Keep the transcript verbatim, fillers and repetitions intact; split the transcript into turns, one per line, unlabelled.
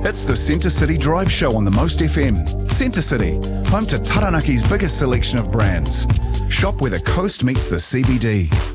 It's the Centre City Drive Show on the Most F M. Centre City, home to Taranaki's biggest selection of brands. Shop where the coast meets the C B D.